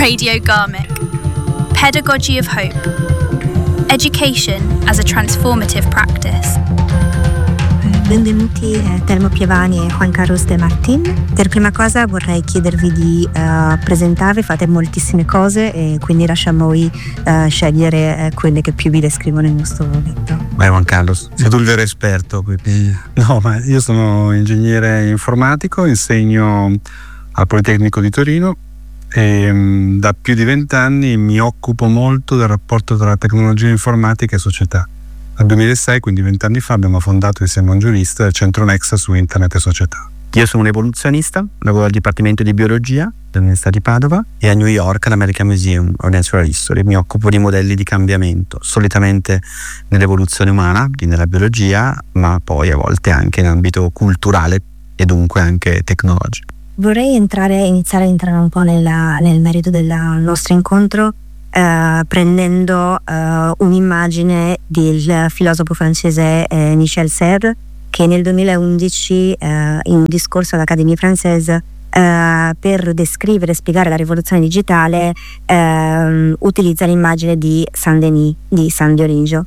Radio Garmick. Pedagogy of Hope. Education as a transformative practice. Benvenuti Telmo Pievani e Juan Carlos De Martin. Per prima cosa vorrei chiedervi di presentarvi, fate moltissime cose e quindi lasciamo voi scegliere quelle che più vi descrivono il nostro momento. Vai Juan Carlos, sei tu il vero esperto. Quindi. No, ma io sono ingegnere informatico, insegno al Politecnico di Torino e da più di 20 anni mi occupo molto del rapporto tra tecnologia informatica e società. Nel 2006, quindi 20 anni fa, abbiamo fondato insieme a un giurista il Centro Nexa su Internet e Società. Io sono un evoluzionista, lavoro al Dipartimento di Biologia dell'Università di Padova e a New York all'American Museum of Natural History. Mi occupo di modelli di cambiamento, solitamente nell'evoluzione umana, quindi nella biologia, ma poi a volte anche in ambito culturale e dunque anche tecnologico. Vorrei iniziare a entrare un po' nel merito del nostro incontro prendendo un'immagine del filosofo francese Michel Serres, che nel 2011 in un discorso all'Accademia Française per descrivere e spiegare la rivoluzione digitale utilizza l'immagine di Saint-Denis, di San Dionigi.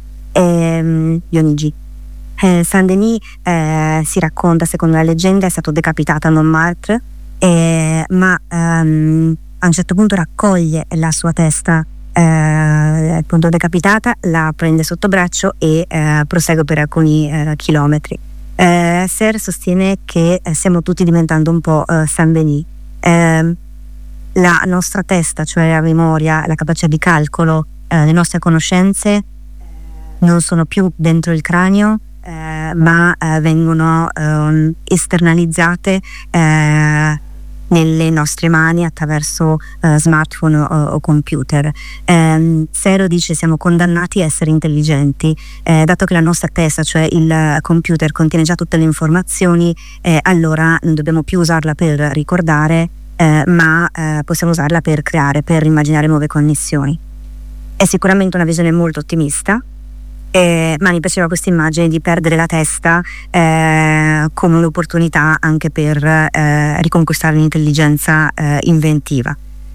Saint-Denis si racconta, secondo la leggenda, è stato decapitato a Montmartre, ma a un certo punto raccoglie la sua testa appunto decapitata, la prende sotto braccio e prosegue per alcuni chilometri. Serres sostiene che stiamo tutti diventando un po' Saint-Denis. La nostra testa, cioè la memoria, la capacità di calcolo, le nostre conoscenze non sono più dentro il cranio, ma vengono esternalizzate nelle nostre mani attraverso smartphone o computer. Serres dice siamo condannati a essere intelligenti, dato che la nostra testa, cioè il computer, contiene già tutte le informazioni, allora non dobbiamo più usarla per ricordare, ma possiamo usarla per creare, per immaginare nuove connessioni. È sicuramente una visione molto ottimista, ma mi piaceva questa immagine di perdere la testa come un'opportunità anche per riconquistare l'intelligenza inventiva.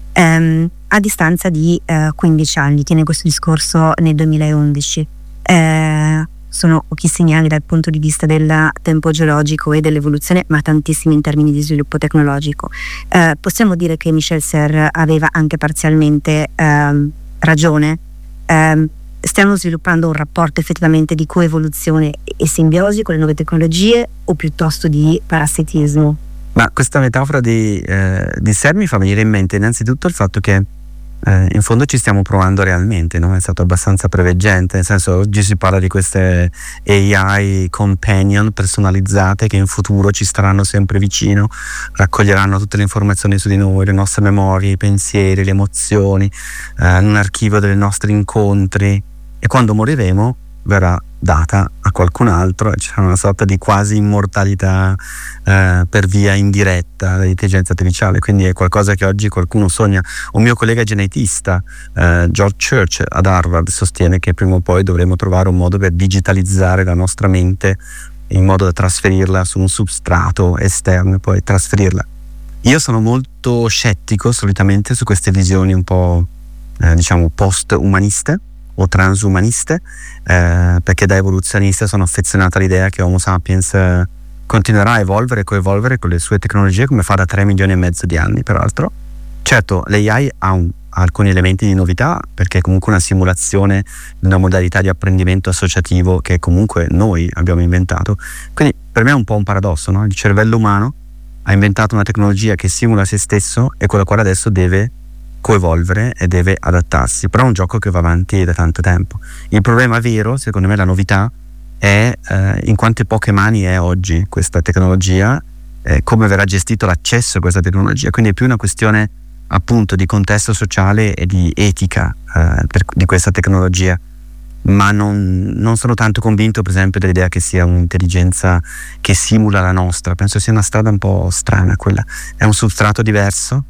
A distanza di 15 anni, tiene questo discorso nel 2011. Sono pochissimi anni dal punto di vista del tempo geologico e dell'evoluzione, ma tantissimi in termini di sviluppo tecnologico. Possiamo dire che Michel Serres aveva anche parzialmente ragione. Stiamo sviluppando un rapporto effettivamente di coevoluzione e simbiosi con le nuove tecnologie o piuttosto di parassitismo? Ma questa metafora di Serres mi fa venire in mente innanzitutto il fatto che in fondo ci stiamo provando realmente, no? È stato abbastanza preveggente, nel senso oggi si parla di queste AI companion personalizzate che in futuro ci staranno sempre vicino, raccoglieranno tutte le informazioni su di noi, le nostre memorie, i pensieri, le emozioni, un archivio dei nostri incontri, e quando moriremo verrà data a qualcun altro e ci sarà una sorta di quasi immortalità per via indiretta dell'intelligenza artificiale. Quindi è qualcosa che oggi qualcuno sogna. Un mio collega genetista, George Church ad Harvard, sostiene che prima o poi dovremo trovare un modo per digitalizzare la nostra mente in modo da trasferirla su un substrato esterno e poi trasferirla. Io sono molto scettico solitamente su queste visioni un po' diciamo post-umaniste o transumaniste, perché da evoluzionista sono affezionato all'idea che Homo sapiens continuerà a evolvere e coevolvere con le sue tecnologie come fa da 3 milioni e mezzo di anni peraltro. Certo, l'AI ha alcuni elementi di novità, perché è comunque una simulazione di una modalità di apprendimento associativo che comunque noi abbiamo inventato. Quindi per me è un po' un paradosso, no? Il cervello umano ha inventato una tecnologia che simula se stesso e con la quale adesso deve coevolvere e deve adattarsi, però è un gioco che va avanti da tanto tempo. Il problema vero, secondo me, la novità è in quante poche mani è oggi questa tecnologia, come verrà gestito l'accesso a questa tecnologia. Quindi è più una questione appunto di contesto sociale e di etica di questa tecnologia, ma non sono tanto convinto per esempio dell'idea che sia un'intelligenza che simula la nostra. Penso sia una strada un po' strana quella, è un substrato diverso,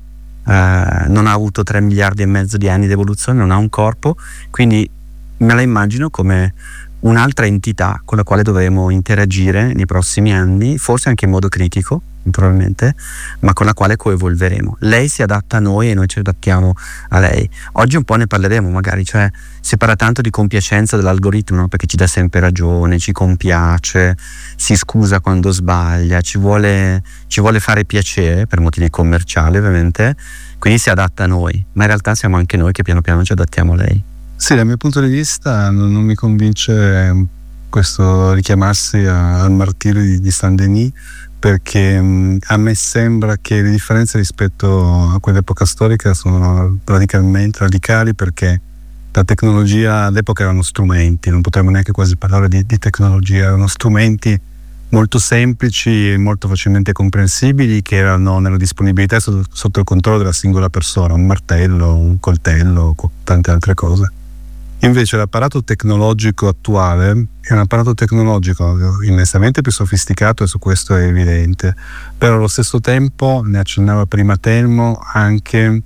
non ha avuto 3 miliardi e mezzo di anni di evoluzione, non ha un corpo, quindi me la immagino come un'altra entità con la quale dovremo interagire nei prossimi anni, forse anche in modo critico, naturalmente, ma con la quale coevolveremo. Lei si adatta a noi e noi ci adattiamo a lei. Oggi un po' ne parleremo magari, cioè si parla tanto di compiacenza dell'algoritmo, no? Perché ci dà sempre ragione, ci compiace, si scusa quando sbaglia, ci vuole fare piacere per motivi commerciali ovviamente, quindi si adatta a noi, ma in realtà siamo anche noi che piano piano ci adattiamo a lei. Sì, dal mio punto di vista non mi convince questo richiamarsi al martirio di Saint-Denis, perché a me sembra che le differenze rispetto a quell'epoca storica sono radicali, perché la tecnologia all'epoca erano strumenti, non potremmo neanche quasi parlare di tecnologia, erano strumenti molto semplici e molto facilmente comprensibili, che erano nella disponibilità sotto il controllo della singola persona, un martello, un coltello, tante altre cose. Invece l'apparato tecnologico attuale è un apparato tecnologico immensamente più sofisticato, e su questo è evidente, però allo stesso tempo, ne accennava prima Telmo, anche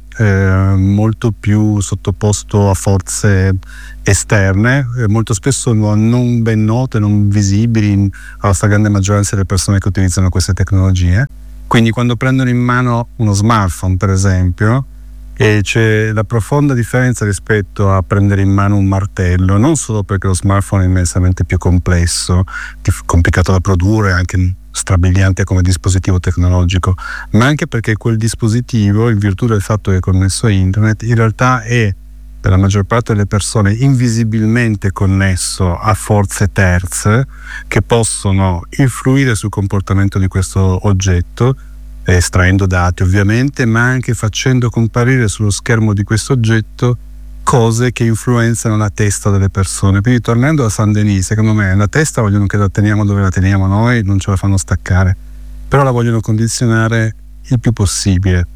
molto più sottoposto a forze esterne, molto spesso non ben note, non visibili alla stragrande maggioranza delle persone che utilizzano queste tecnologie. Quindi quando prendono in mano uno smartphone, per esempio, e c'è la profonda differenza rispetto a prendere in mano un martello, non solo perché lo smartphone è immensamente più complesso, complicato da produrre, anche strabiliante come dispositivo tecnologico, ma anche perché quel dispositivo, in virtù del fatto che è connesso a internet, in realtà è per la maggior parte delle persone invisibilmente connesso a forze terze che possono influire sul comportamento di questo oggetto, estraendo dati ovviamente, ma anche facendo comparire sullo schermo di questo oggetto cose che influenzano la testa delle persone. Quindi, tornando a Saint-Denis, secondo me la testa vogliono che la teniamo dove la teniamo noi, non ce la fanno staccare, però la vogliono condizionare il più possibile.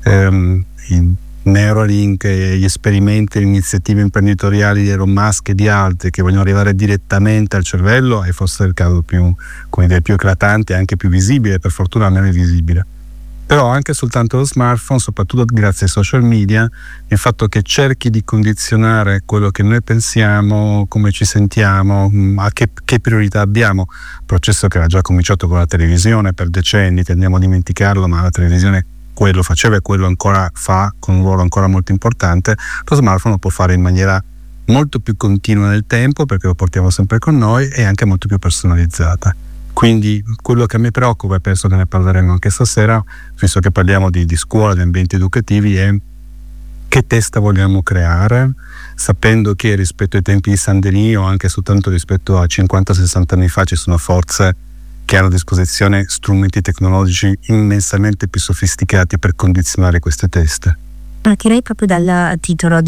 Il Neuralink e gli esperimenti e le iniziative imprenditoriali di Elon Musk e di altri che vogliono arrivare direttamente al cervello è forse il caso più, come dire, più eclatante e anche più visibile. Per fortuna a me è visibile. Però anche soltanto lo smartphone, soprattutto grazie ai social media, il fatto che cerchi di condizionare quello che noi pensiamo, come ci sentiamo, a che priorità abbiamo, processo che era già cominciato con la televisione per decenni, tendiamo a dimenticarlo, ma la televisione quello faceva e quello ancora fa, con un ruolo ancora molto importante. Lo smartphone lo può fare in maniera molto più continua nel tempo, perché lo portiamo sempre con noi, e anche molto più personalizzata. Quindi quello che mi preoccupa, e penso che ne parleremo anche stasera, visto che parliamo di scuola, di ambienti educativi, è che testa vogliamo creare, sapendo che rispetto ai tempi di Saint-Denis o anche soltanto rispetto a 50-60 anni fa ci sono forze che hanno a disposizione strumenti tecnologici immensamente più sofisticati per condizionare queste teste. Partirei proprio dal titolo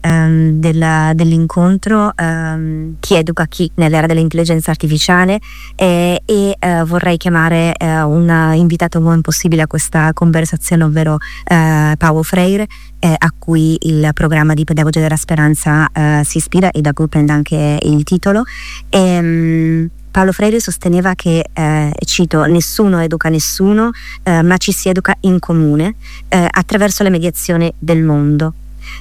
dell'incontro, chi educa chi nell'era dell'intelligenza artificiale, e vorrei chiamare un invitato buon possibile a questa conversazione, ovvero Paulo Freire, a cui il programma di Pedagogia della Speranza si ispira e da cui prende anche il titolo. Paulo Freire sosteneva che, cito, nessuno educa nessuno, ma ci si educa in comune attraverso la mediazione del mondo.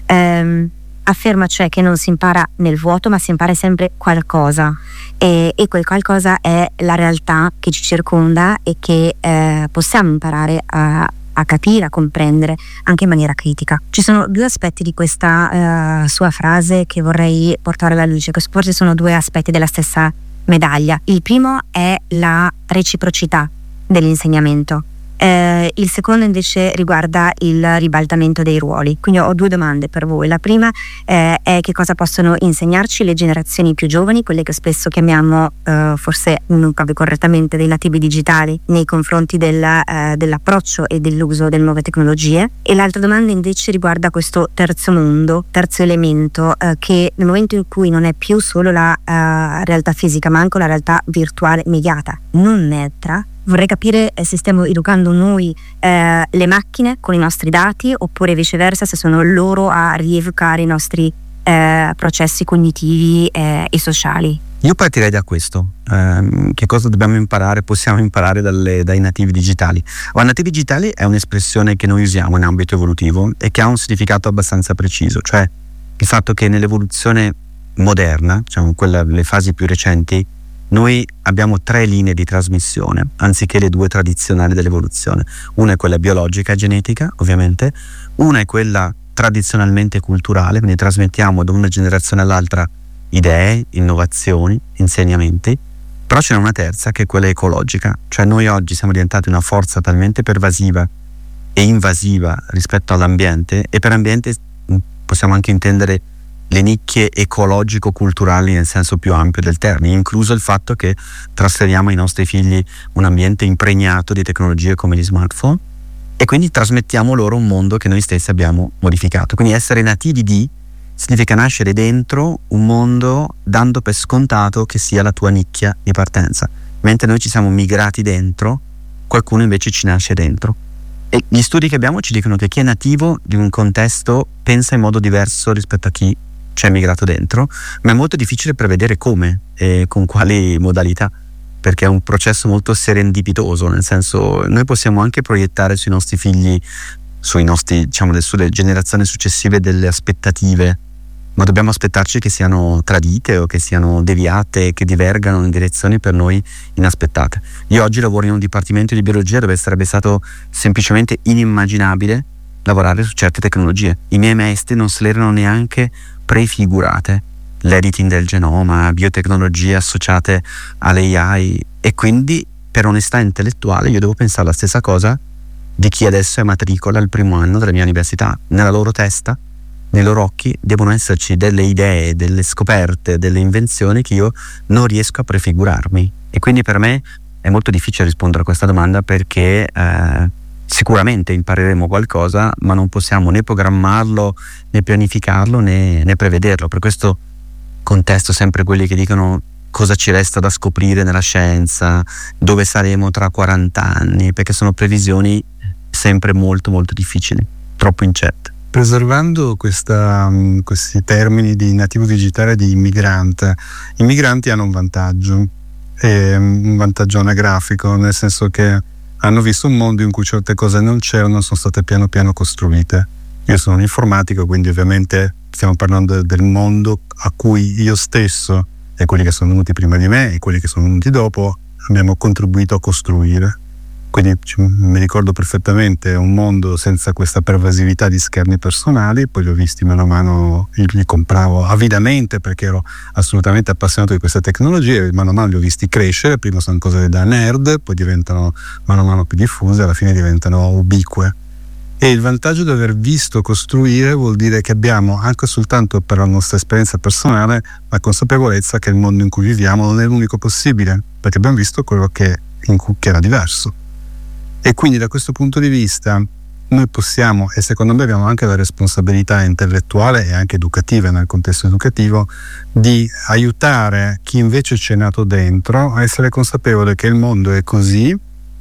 Afferma cioè che non si impara nel vuoto, ma si impara sempre qualcosa, e quel qualcosa è la realtà che ci circonda e che possiamo imparare a capire, a comprendere anche in maniera critica. Ci sono due aspetti di questa sua frase che vorrei portare alla luce, che forse sono due aspetti della stessa medaglia. Il primo è la reciprocità dell'insegnamento, il secondo invece riguarda il ribaltamento dei ruoli. Quindi ho due domande per voi. La prima è che cosa possono insegnarci le generazioni più giovani, quelle che spesso chiamiamo forse non proprio correttamente dei nativi digitali, nei confronti dell'approccio e dell'uso delle nuove tecnologie. E l'altra domanda invece riguarda questo terzo mondo, terzo elemento, che nel momento in cui non è più solo la realtà fisica, ma anche la realtà virtuale mediata, non neutra. Vorrei capire se stiamo educando noi le macchine con i nostri dati, oppure viceversa, se sono loro a rievocare i nostri processi cognitivi e sociali. Io partirei da questo. Che cosa dobbiamo imparare? Possiamo imparare dai nativi digitali. Ma nativi digitali è un'espressione che noi usiamo in ambito evolutivo e che ha un significato abbastanza preciso, cioè il fatto che nell'evoluzione moderna, diciamo le fasi più recenti, Noi abbiamo 3 linee di trasmissione, anziché le 2 tradizionali dell'evoluzione. Una è quella biologica, genetica, ovviamente. Una è quella tradizionalmente culturale, quindi trasmettiamo da una generazione all'altra idee, innovazioni, insegnamenti. Però c'è una terza, che è quella ecologica. Cioè noi oggi siamo diventati una forza talmente pervasiva e invasiva rispetto all'ambiente, e per ambiente possiamo anche intendere le nicchie ecologico-culturali nel senso più ampio del termine, incluso il fatto che trasferiamo ai nostri figli un ambiente impregnato di tecnologie come gli smartphone, e quindi trasmettiamo loro un mondo che noi stessi abbiamo modificato. Quindi essere nativi di significa nascere dentro un mondo dando per scontato che sia la tua nicchia di partenza, mentre noi ci siamo migrati dentro, qualcuno invece ci nasce dentro. E gli studi che abbiamo ci dicono che chi è nativo di un contesto pensa in modo diverso rispetto a chi ci è migrato dentro, ma è molto difficile prevedere come e con quali modalità, perché è un processo molto serendipitoso, nel senso noi possiamo anche proiettare sui nostri figli, sui nostri, diciamo, sulle generazioni successive delle aspettative, ma dobbiamo aspettarci che siano tradite o che siano deviate, che divergano in direzioni per noi inaspettate. Io oggi lavoro in un dipartimento di biologia dove sarebbe stato semplicemente inimmaginabile lavorare su certe tecnologie. I miei maestri non se le erano neanche prefigurate, l'editing del genoma, biotecnologie associate all'AI, e quindi per onestà intellettuale io devo pensare la stessa cosa di chi adesso è matricola al primo anno della mia università. Nella loro testa, nei loro occhi devono esserci delle idee, delle scoperte, delle invenzioni che io non riesco a prefigurarmi, e quindi per me è molto difficile rispondere a questa domanda, perché sicuramente impareremo qualcosa, ma non possiamo né programmarlo, né pianificarlo, né prevederlo. Per questo contesto sempre quelli che dicono cosa ci resta da scoprire nella scienza, dove saremo tra 40 anni, perché sono previsioni sempre molto molto difficili, troppo incerte. Preservando questi termini di nativo digitale e di immigrante, i migranti hanno un vantaggio anagrafico, nel senso che hanno visto un mondo in cui certe cose non c'erano, sono state piano piano costruite. Io sono un informatico, quindi ovviamente stiamo parlando del mondo a cui io stesso e quelli che sono venuti prima di me e quelli che sono venuti dopo abbiamo contribuito a costruire. Quindi mi ricordo perfettamente un mondo senza questa pervasività di schermi personali, poi li ho visti mano a mano, li compravo avidamente perché ero assolutamente appassionato di queste tecnologie, mano a mano li ho visti crescere, prima sono cose da nerd, poi diventano mano a mano più diffuse, alla fine diventano ubique. E il vantaggio di aver visto costruire vuol dire che abbiamo, anche soltanto per la nostra esperienza personale, la consapevolezza che il mondo in cui viviamo non è l'unico possibile, perché abbiamo visto quello che era diverso. E quindi da questo punto di vista noi possiamo, e secondo me abbiamo anche la responsabilità intellettuale e anche educativa nel contesto educativo, di aiutare chi invece c'è nato dentro a essere consapevole che il mondo è così,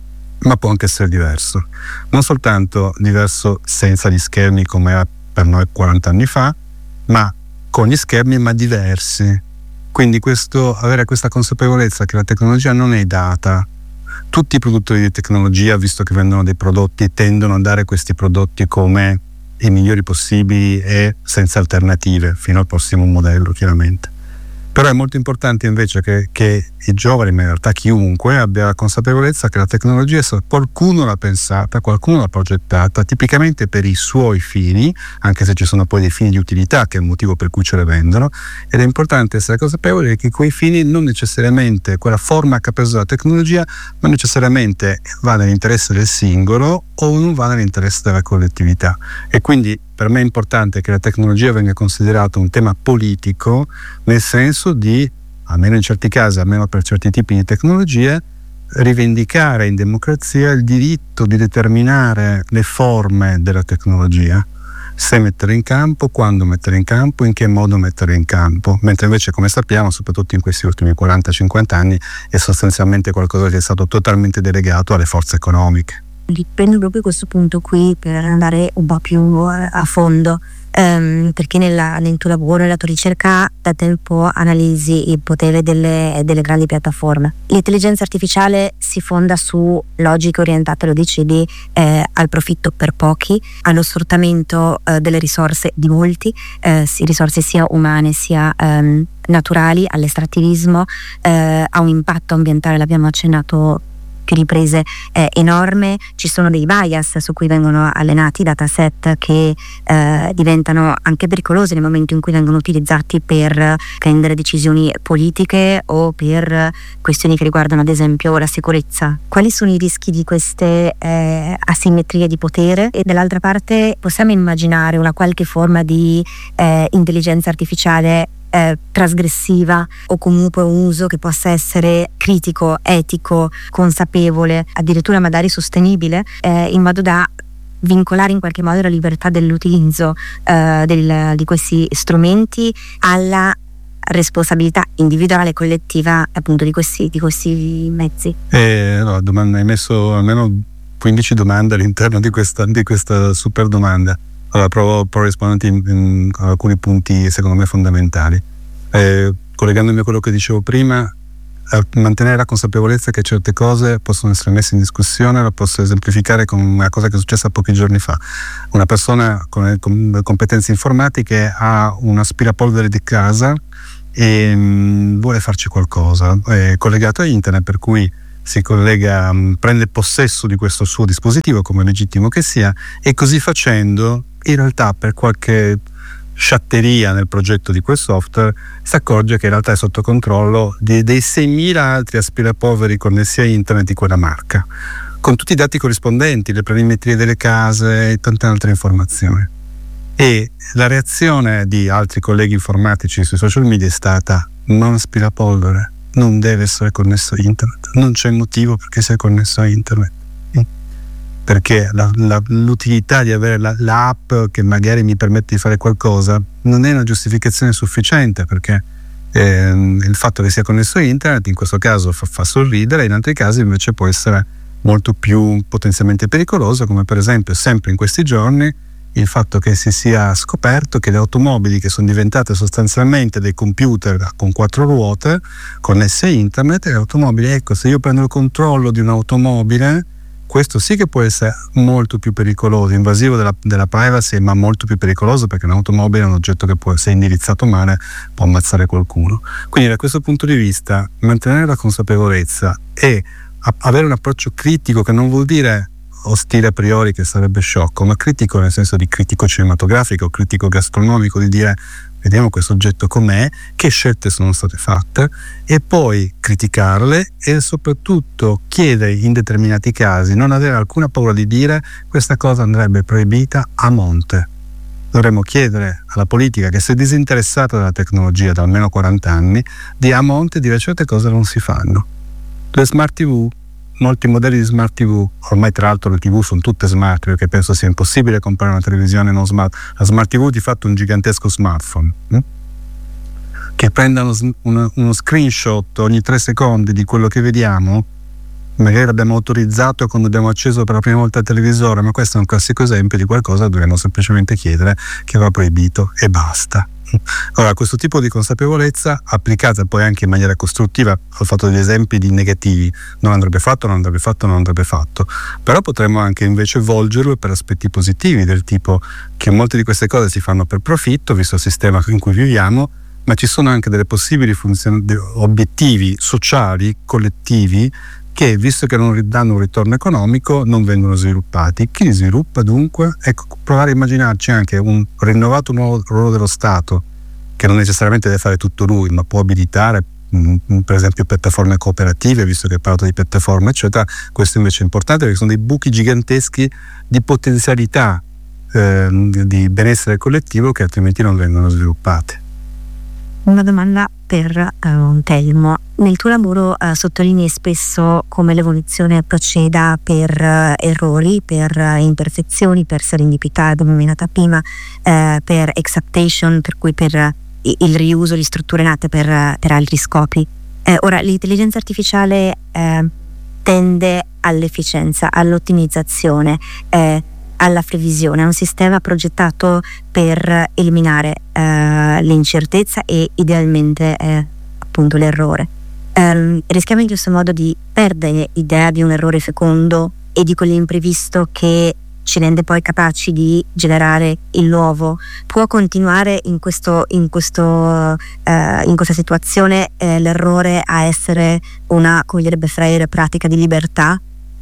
ma può anche essere diverso. Non soltanto diverso senza gli schermi come era per noi 40 anni fa, ma con gli schermi, ma diversi. Quindi avere questa consapevolezza che la tecnologia non è data. Tutti i produttori di tecnologia, visto che vendono dei prodotti, tendono a dare questi prodotti come i migliori possibili e senza alternative, fino al prossimo modello chiaramente. Però è molto importante invece che i giovani, ma in realtà chiunque, abbia la consapevolezza che la tecnologia qualcuno l'ha pensata, qualcuno l'ha progettata, tipicamente per i suoi fini, anche se ci sono poi dei fini di utilità, che è il motivo per cui ce le vendono, ed è importante essere consapevoli che quei fini non necessariamente, quella forma che ha preso la tecnologia, non necessariamente va nell'interesse del singolo o non va nell'interesse della collettività. E quindi per me è importante che la tecnologia venga considerata un tema politico, nel senso di, almeno in certi casi, almeno per certi tipi di tecnologie, rivendicare in democrazia il diritto di determinare le forme della tecnologia, se mettere in campo, quando mettere in campo, in che modo mettere in campo, mentre invece, come sappiamo, soprattutto in questi ultimi 40-50 anni, è sostanzialmente qualcosa che è stato totalmente delegato alle forze economiche. Riprendo proprio questo punto qui per andare un po' più a fondo, perché nel tuo lavoro, nella tua ricerca, da tempo analizzi il potere delle grandi piattaforme. L'intelligenza artificiale si fonda su logiche orientate, lo decidi, al profitto per pochi, allo sfruttamento delle risorse di molti, risorse sia umane sia naturali, all'estrattivismo, a un impatto ambientale, l'abbiamo accennato più riprese, enorme. Ci sono dei bias su cui vengono allenati dataset che diventano anche pericolosi nel momento in cui vengono utilizzati per prendere decisioni politiche o per questioni che riguardano ad esempio la sicurezza. Quali sono i rischi di queste asimmetrie di potere? E dall'altra parte possiamo immaginare una qualche forma di intelligenza artificiale trasgressiva, o comunque un uso che possa essere critico, etico, consapevole, addirittura magari sostenibile, in modo da vincolare in qualche modo la libertà dell'utilizzo di questi strumenti alla responsabilità individuale e collettiva appunto di questi mezzi. Allora, hai messo almeno 15 domande all'interno di questa super domanda. Allora, provo a rispondere in alcuni punti secondo me fondamentali. Collegandomi a quello che dicevo prima, mantenere la consapevolezza che certe cose possono essere messe in discussione. Lo posso esemplificare con una cosa che è successa pochi giorni fa. Una persona con competenze informatiche ha un aspirapolvere di casa e vuole farci qualcosa, è collegato a internet, per cui si collega, prende possesso di questo suo dispositivo, come legittimo che sia, e così facendo, in realtà, per qualche sciatteria nel progetto di quel software, si accorge che in realtà è sotto controllo dei 6.000 altri aspirapolveri connessi a internet di quella marca, con tutti i dati corrispondenti, le planimetrie delle case e tante altre informazioni. E la reazione di altri colleghi informatici sui social media è stata: non aspirapolvere non deve essere connesso a internet, non c'è motivo perché sia connesso a internet, perché l'utilità di avere l'app che magari mi permette di fare qualcosa non è una giustificazione sufficiente, perché il fatto che sia connesso a internet in questo caso fa sorridere, in altri casi invece può essere molto più potenzialmente pericoloso, come per esempio sempre in questi giorni il fatto che si sia scoperto che le automobili, che sono diventate sostanzialmente dei computer con 4 ruote connesse a internet, le automobili, ecco, se io prendo il controllo di un'automobile, questo sì che può essere molto più pericoloso, invasivo della privacy, ma molto più pericoloso, perché un'automobile è un oggetto che se indirizzato male può ammazzare qualcuno. Quindi da questo punto di vista mantenere la consapevolezza e avere un approccio critico, che non vuol dire ostile a priori, che sarebbe sciocco, ma critico nel senso di critico cinematografico, critico gastronomico, di dire vediamo questo oggetto com'è, che scelte sono state fatte, e poi criticarle, e soprattutto chiedere in determinati casi, non avere alcuna paura di dire questa cosa andrebbe proibita a monte. Dovremmo chiedere alla politica, che si è disinteressata della tecnologia da almeno 40 anni, di a monte dire certe cose non si fanno. Le smart TV, molti modelli di smart TV, ormai tra l'altro le TV sono tutte smart, perché penso sia impossibile comprare una televisione non smart. La smart TV di fatto è un gigantesco smartphone che prenda uno screenshot ogni 3 secondi di quello che vediamo. Magari l'abbiamo autorizzato quando abbiamo acceso per la prima volta il televisore, ma questo è un classico esempio di qualcosa che dobbiamo semplicemente chiedere che va proibito e basta. Ora, questo tipo di consapevolezza, applicata poi anche in maniera costruttiva, ho fatto degli esempi di negativi, non andrebbe fatto, però potremmo anche invece volgerlo per aspetti positivi, del tipo che molte di queste cose si fanno per profitto, visto il sistema in cui viviamo, ma ci sono anche delle possibili obiettivi sociali, collettivi, che, visto che non danno un ritorno economico, non vengono sviluppati. Chi li sviluppa dunque? Ecco, provare a immaginarci anche un rinnovato nuovo ruolo dello Stato, che non necessariamente deve fare tutto lui, ma può abilitare per esempio piattaforme cooperative, visto che parlo di piattaforme eccetera. Questo invece è importante, perché sono dei buchi giganteschi di potenzialità di benessere collettivo che altrimenti non vengono sviluppate. Una domanda per Telmo. Nel tuo lavoro sottolinei spesso come l'evoluzione proceda per errori, per imperfezioni, per serendipità denominata prima, per exaptation, per cui per il riuso di strutture nate per altri scopi. Ora, l'intelligenza artificiale tende all'efficienza, all'ottimizzazione, alla previsione. È un sistema progettato per eliminare l'incertezza e idealmente appunto l'errore. Rischiamo in questo modo di perdere l'idea di un errore fecondo e di quell'imprevisto che ci rende poi capaci di generare il nuovo. Può continuare in questa situazione l'errore a essere una, come direbbe Freire, pratica di libertà,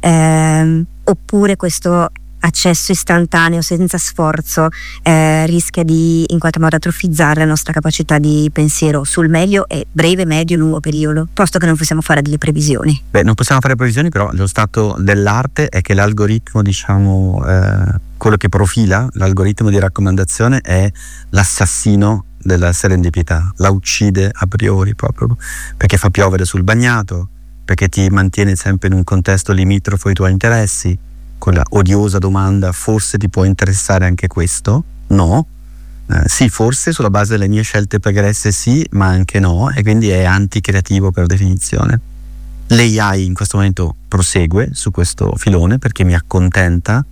oppure questo accesso istantaneo senza sforzo rischia di in qualche modo atrofizzare la nostra capacità di pensiero sul medio e breve, medio, lungo periodo, posto che non possiamo fare delle previsioni. Non possiamo fare previsioni, però lo stato dell'arte è che l'algoritmo, diciamo, quello che profila l'algoritmo di raccomandazione è l'assassino della serendipità, la uccide a priori, proprio perché fa piovere sul bagnato, perché ti mantiene sempre in un contesto limitrofo ai tuoi interessi. Con la odiosa domanda: forse ti può interessare anche questo? No. Sì, forse sulla base delle mie scelte pregresse sì, ma anche no, e quindi è anticreativo per definizione. L'AI in questo momento prosegue su questo filone perché mi accontenta.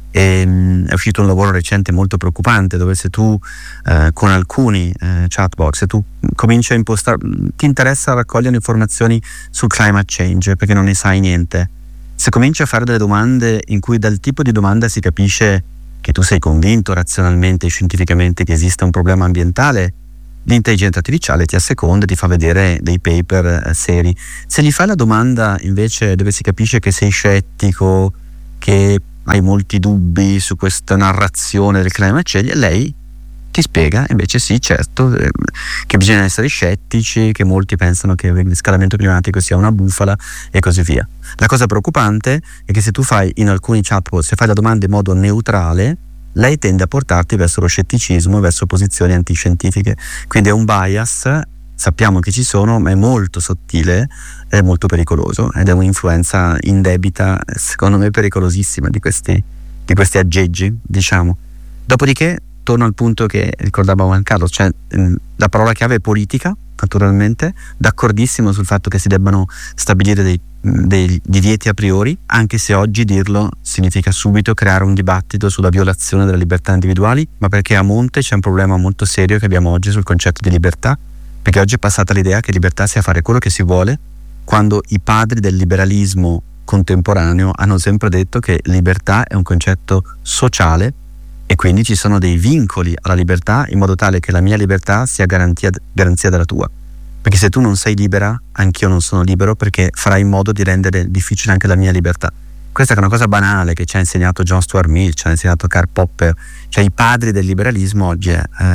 È uscito un lavoro recente molto preoccupante dove se tu con alcuni chatbot, se tu cominci a impostare, ti interessa raccogliere informazioni sul climate change perché non ne sai niente, se cominci a fare delle domande in cui dal tipo di domanda si capisce che tu sei convinto razionalmente e scientificamente che esista un problema ambientale, l'intelligenza artificiale ti asseconda e ti fa vedere dei paper seri. Se gli fai la domanda invece dove si capisce che sei scettico, che hai molti dubbi su questa narrazione del climate change, lei ti spiega invece sì, certo, che bisogna essere scettici, che molti pensano che il riscaldamento climatico sia una bufala e così via. La cosa preoccupante è che se tu fai in alcuni chatbot, se fai la domanda in modo neutrale, lei tende a portarti verso lo scetticismo, verso posizioni antiscientifiche. Quindi è un bias, sappiamo che ci sono, ma è molto sottile, è molto pericoloso ed è un'influenza indebita, secondo me pericolosissima, di questi aggeggi, diciamo. Dopodiché torno al punto che ricordava Juan Carlos, cioè la parola chiave è politica, naturalmente, d'accordissimo sul fatto che si debbano stabilire dei divieti a priori, anche se oggi dirlo significa subito creare un dibattito sulla violazione delle libertà individuali, ma perché a monte c'è un problema molto serio che abbiamo oggi sul concetto di libertà, perché oggi è passata l'idea che libertà sia fare quello che si vuole, quando i padri del liberalismo contemporaneo hanno sempre detto che libertà è un concetto sociale e quindi ci sono dei vincoli alla libertà in modo tale che la mia libertà sia garanzia della tua, perché se tu non sei libera anch'io non sono libero, perché farai in modo di rendere difficile anche la mia libertà. Questa è una cosa banale che ci ha insegnato John Stuart Mill, ci ha insegnato Karl Popper, cioè i padri del liberalismo oggi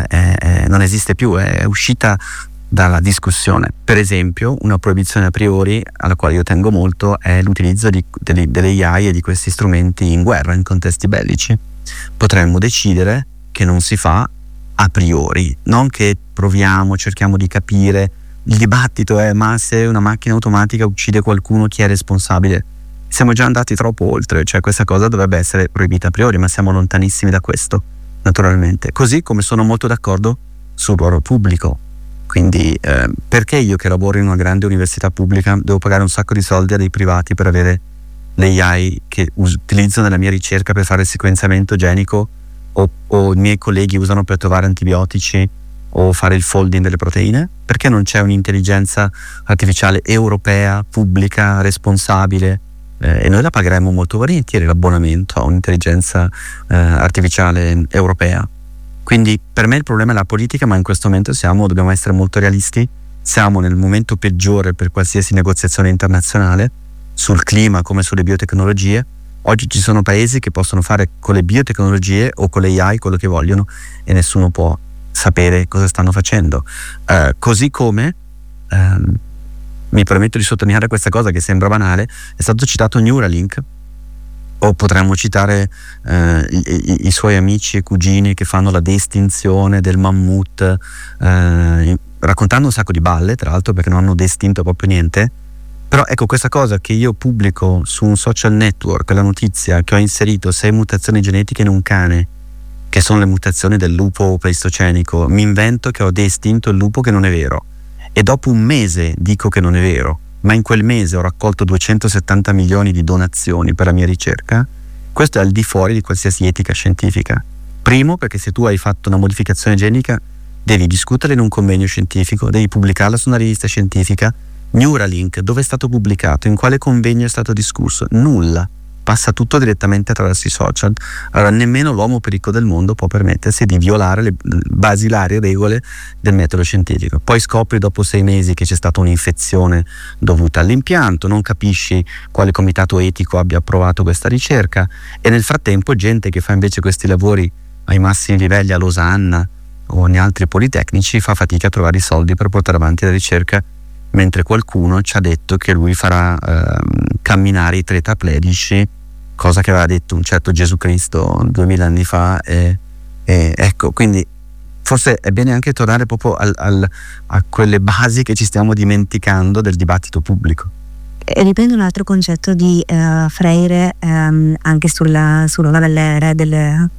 non esiste più, è uscita dalla discussione. Per esempio, una proibizione a priori alla quale io tengo molto è l'utilizzo delle AI e di questi strumenti in guerra, in contesti bellici. Potremmo decidere che non si fa a priori, non che proviamo, cerchiamo di capire. Il dibattito è: ma se una macchina automatica uccide qualcuno, chi è responsabile? Siamo già andati troppo oltre, cioè questa cosa dovrebbe essere proibita a priori, ma siamo lontanissimi da questo, naturalmente. Così come sono molto d'accordo sul ruolo pubblico. Quindi perché io che lavoro in una grande università pubblica devo pagare un sacco di soldi a dei privati per avere le AI che utilizzo nella mia ricerca per fare il sequenziamento genico o i miei colleghi usano per trovare antibiotici o fare il folding delle proteine? Perché non c'è un'intelligenza artificiale europea, pubblica, responsabile? E noi la pagheremmo molto volentieri l'abbonamento a un'intelligenza artificiale europea. Quindi per me il problema è la politica, ma in questo momento dobbiamo essere molto realisti, siamo nel momento peggiore per qualsiasi negoziazione internazionale, sul clima come sulle biotecnologie. Oggi ci sono paesi che possono fare con le biotecnologie o con le AI quello che vogliono e nessuno può sapere cosa stanno facendo. Così come mi permetto di sottolineare questa cosa che sembra banale, è stato citato Neuralink, o potremmo citare i suoi amici e cugini che fanno la destinzione del mammut, raccontando un sacco di balle, tra l'altro, perché non hanno destinto proprio niente. Però ecco, questa cosa che io pubblico su un social network, la notizia che ho inserito 6 mutazioni genetiche in un cane, che sono le mutazioni del lupo pleistocenico, mi invento che ho destinto il lupo, che non è vero, e dopo un mese dico che non è vero, ma in quel mese ho raccolto 270 milioni di donazioni per la mia ricerca, questo è al di fuori di qualsiasi etica scientifica. Primo, perché se tu hai fatto una modificazione genetica devi discuterla in un convegno scientifico, devi pubblicarla su una rivista scientifica. Neuralink, dove è stato pubblicato? In quale convegno è stato discusso? Nulla. Passa tutto direttamente attraverso i social. Allora nemmeno l'uomo più ricco del mondo può permettersi di violare le basilari regole del metodo scientifico. Poi scopri dopo 6 mesi che c'è stata un'infezione dovuta all'impianto, non capisci quale comitato etico abbia approvato questa ricerca, e nel frattempo gente che fa invece questi lavori ai massimi livelli a Losanna o in altri politecnici fa fatica a trovare i soldi per portare avanti la ricerca, mentre qualcuno ci ha detto che lui farà camminare i tetraplegici, cosa che aveva detto un certo Gesù Cristo 2000 anni fa, e ecco, quindi forse è bene anche tornare proprio a quelle basi che ci stiamo dimenticando del dibattito pubblico. E riprendo un altro concetto di Freire, anche sull'onda delle re delle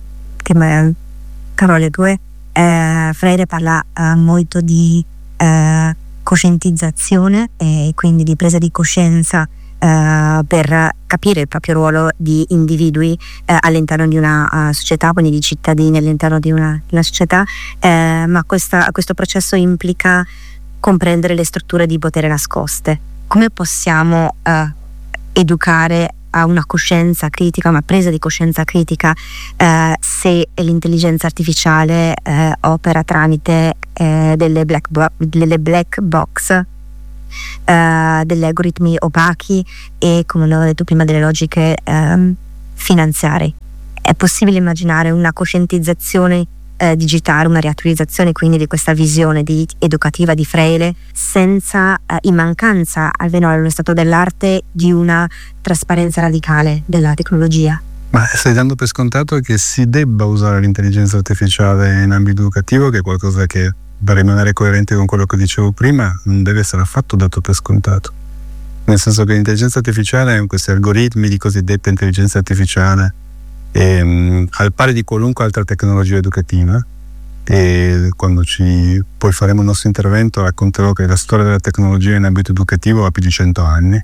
Carole 2. Freire parla molto di coscientizzazione e quindi di presa di coscienza per capire il proprio ruolo di individui all'interno di una società, quindi di cittadini all'interno di una società, ma questo processo implica comprendere le strutture di potere nascoste. Come possiamo educare a una coscienza critica, una presa di coscienza critica, se l'intelligenza artificiale opera tramite delle black box, degli algoritmi opachi e, come ho detto prima, delle logiche finanziarie? È possibile immaginare una coscientizzazione digitale, una riattualizzazione quindi di questa visione educativa di Freire, senza in mancanza, almeno allo stato dell'arte, di una trasparenza radicale della tecnologia? Ma stai dando per scontato che si debba usare l'intelligenza artificiale in ambito educativo, che è qualcosa che, per rimanere coerente con quello che dicevo prima, non deve essere affatto dato per scontato. Nel senso che l'intelligenza artificiale, questi algoritmi di cosiddetta intelligenza artificiale, al pari di qualunque altra tecnologia educativa, e quando poi faremo il nostro intervento racconterò che la storia della tecnologia in ambito educativo ha più di 100 anni,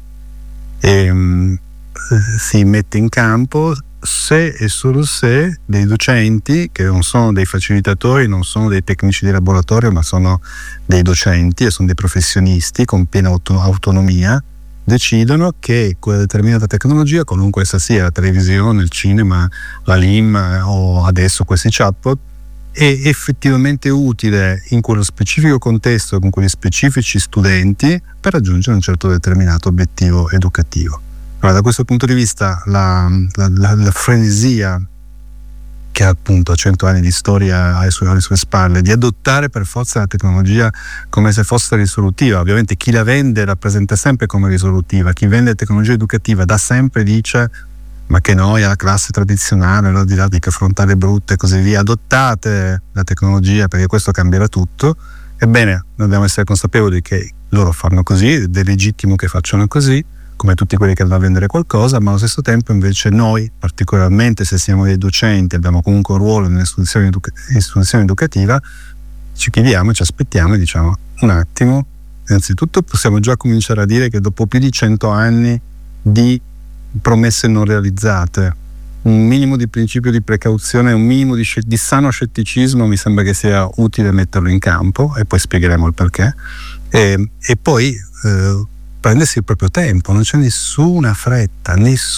e si mette in campo se e solo se dei docenti, che non sono dei facilitatori, non sono dei tecnici di laboratorio, ma sono dei docenti e sono dei professionisti con piena autonomia, decidono che quella determinata tecnologia, qualunque essa sia, la televisione, il cinema, la LIM o adesso questi chatbot, è effettivamente utile in quello specifico contesto con quegli specifici studenti per raggiungere un certo determinato obiettivo educativo. Allora, da questo punto di vista la frenesia che appunto ha 100 anni di storia alle sue spalle, di adottare per forza la tecnologia come se fosse risolutiva. Ovviamente chi la vende rappresenta sempre come risolutiva, chi vende tecnologia educativa da sempre dice: ma che noia, la classe tradizionale, la didattica frontale brutta e così via, adottate la tecnologia perché questo cambierà tutto. Ebbene, dobbiamo essere consapevoli che loro fanno così, ed è legittimo che facciano così, come tutti quelli che vanno a vendere qualcosa, ma allo stesso tempo invece noi, particolarmente se siamo dei docenti, abbiamo comunque un ruolo nell'istituzione educativa, ci chiediamo, ci aspettiamo e diciamo: un attimo, innanzitutto possiamo già cominciare a dire che dopo più di 100 anni di promesse non realizzate, un minimo di principio di precauzione, un minimo di sano scetticismo mi sembra che sia utile metterlo in campo, e poi spiegheremo il perché, e poi prendersi il proprio tempo. Non c'è nessuna fretta,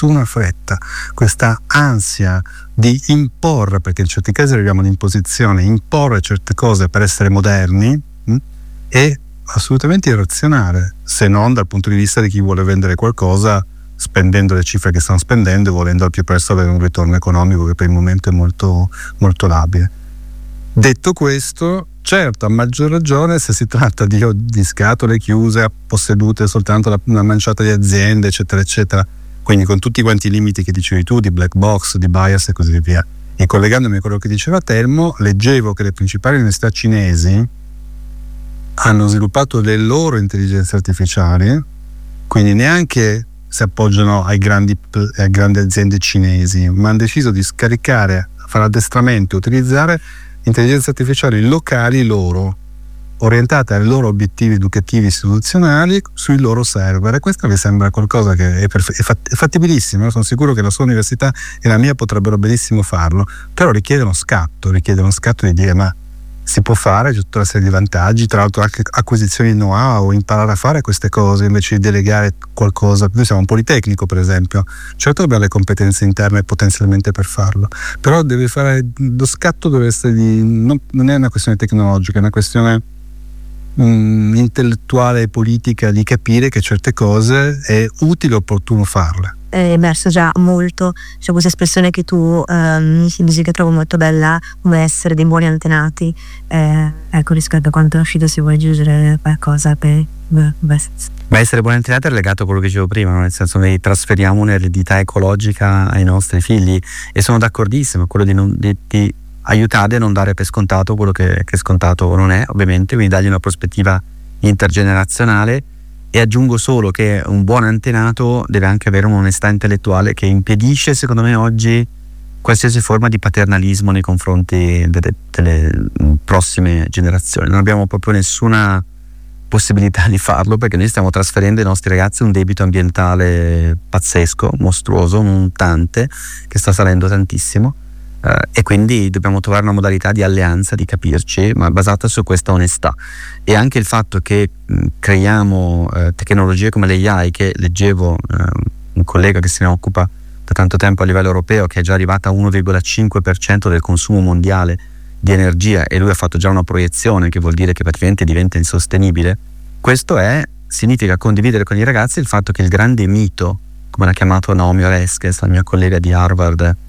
questa ansia di imporre, perché in certi casi arriviamo all'imposizione, imporre certe cose per essere moderni è assolutamente irrazionale, se non dal punto di vista di chi vuole vendere qualcosa spendendo le cifre che stanno spendendo e volendo al più presto avere un ritorno economico che per il momento è molto, molto labile. Detto questo, certo, a maggior ragione se si tratta di scatole chiuse possedute soltanto da una manciata di aziende, eccetera eccetera, quindi con tutti quanti i limiti che dicevi tu, di black box, di bias e così via. E collegandomi a quello che diceva Telmo, leggevo che le principali università cinesi hanno sviluppato le loro intelligenze artificiali, quindi neanche si appoggiano ai grandi aziende cinesi, ma hanno deciso di scaricare, fare addestramento, utilizzare intelligenze artificiali locali loro, orientate ai loro obiettivi educativi istituzionali sui loro server, e questo mi sembra qualcosa che è fattibilissimo. Sono sicuro che la sua università e la mia potrebbero benissimo farlo, però richiede uno scatto di dire ma si può fare, c'è tutta una serie di vantaggi, tra l'altro anche acquisizioni di know-how, imparare a fare queste cose invece di delegare qualcosa. Noi siamo un politecnico, per esempio, certo abbiamo le competenze interne potenzialmente per farlo, però deve fare lo scatto, deve essere non è una questione tecnologica, è una questione intellettuale e politica, di capire che certe cose è utile e opportuno farle. È emerso già molto, c'è questa espressione che tu dici, che trovo molto bella, come essere dei buoni antenati, ecco, rispetto a quanto è uscito, si vuole aggiungere qualcosa per essere buoni antenati è legato a quello che dicevo prima, no? Nel senso, noi trasferiamo un'eredità ecologica ai nostri figli, e sono d'accordissimo, quello di aiutarli a non dare per scontato quello che scontato non è, ovviamente, quindi dargli una prospettiva intergenerazionale. E aggiungo solo che un buon antenato deve anche avere un'onestà intellettuale che impedisce, secondo me, oggi qualsiasi forma di paternalismo nei confronti delle prossime generazioni. Non abbiamo proprio nessuna possibilità di farlo, perché noi stiamo trasferendo ai nostri ragazzi un debito ambientale pazzesco, mostruoso, montante, che sta salendo tantissimo. E quindi dobbiamo trovare una modalità di alleanza, di capirci, ma basata su questa onestà. E anche il fatto che creiamo tecnologie come l'AI, che leggevo un collega che se ne occupa da tanto tempo a livello europeo, che è già arrivata a 1,5% del consumo mondiale di energia, e lui ha fatto già una proiezione che vuol dire che praticamente diventa insostenibile. Questo significa condividere con i ragazzi il fatto che il grande mito, come l'ha chiamato Naomi Oreskes, la mia collega di Harvard,